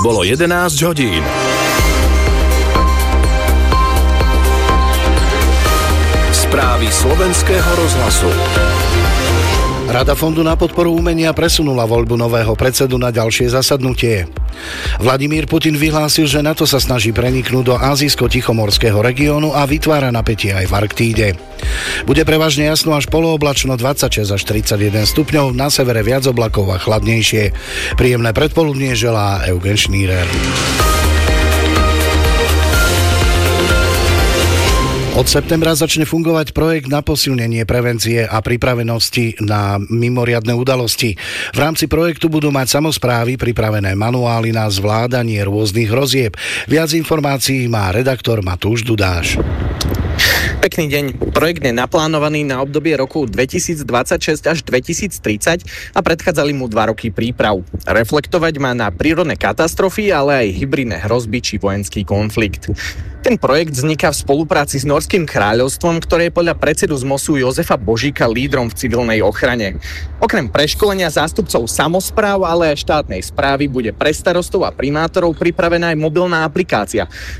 Bolo 11 hodín. Správy Slovenského rozhlasu. Rada Fondu na podporu umenia presunula voľbu nového predsedu na ďalšie zasadnutie. Vladimír Putin vyhlásil, že NATO sa snaží preniknúť do Ázijsko-Tichomorského regiónu a vytvára napätie aj v Arktíde. Bude prevažne jasno až polooblačno 26 až 31 stupňov, na severe viac oblakov a chladnejšie. Príjemné predpoludnie želá Eugen Šnírer. Od septembra začne fungovať projekt na posilnenie prevencie a pripravenosti na mimoriadne udalosti. V rámci projektu budú mať samosprávy pripravené manuály na zvládanie rôznych hrozieb. Viac informácií má redaktor Matúš Dudáš. Pekný deň. Projekt je naplánovaný na obdobie roku 2026 až 2030 a predchádzali mu 2 roky príprav. Reflektovať má na prírodné katastrofy, ale aj hybridné hrozby či vojenský konflikt. Ten projekt vzniká v spolupráci s Nórskym kráľovstvom, ktoré je podľa predsedu z MOSu Jozefa Božíka lídrom v civilnej ochrane. Okrem preškolenia zástupcov samospráv, ale aj štátnej správy bude pre starostov a primátorov pripravená aj mobilná aplikácia,